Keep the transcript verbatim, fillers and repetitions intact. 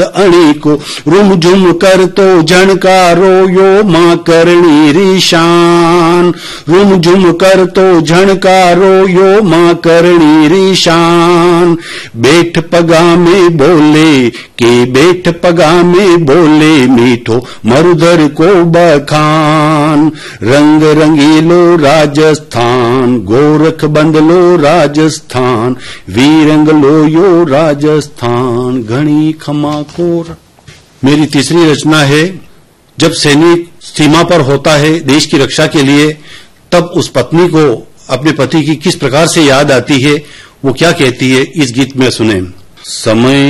अणी को रुम झुम कर तो झणकारो यो मां करणी रिशान। रुम झुम कर तो झणकारो यो मां करणी रिशान। बेठ पगा में बोले के बेठ पगा में बोले मीठो मरुधर को बखान। रंग रंगीलो राजस्थान गोरख बंदलो राजस्थान। वीरंग लो यो राजस्थान घणी खमा कोर। मेरी तीसरी रचना है, जब सैनिक सीमा पर होता है देश की रक्षा के लिए, तब उस पत्नी को अपने पति की किस प्रकार से याद आती है, वो क्या कहती है, इस गीत में सुने। समय